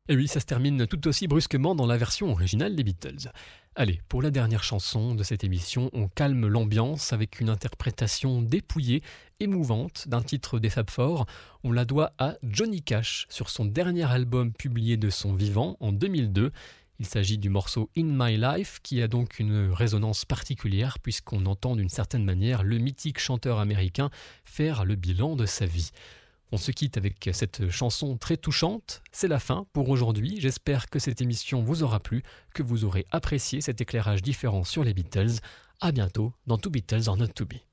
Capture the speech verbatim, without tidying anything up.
Et oui, ça se termine tout aussi brusquement dans la version originale des Beatles. Allez, pour la dernière chanson de cette émission, on calme l'ambiance avec une interprétation dépouillée, émouvante d'un titre des Fab Four. On la doit à Johnny Cash sur son dernier album publié de son vivant en deux mille deux. Il s'agit du morceau In My Life qui a donc une résonance particulière puisqu'on entend d'une certaine manière le mythique chanteur américain faire le bilan de sa vie. On se quitte avec cette chanson très touchante. C'est la fin pour aujourd'hui. J'espère que cette émission vous aura plu, que vous aurez apprécié cet éclairage différent sur les Beatles. À bientôt dans To Beatles or Not To Be.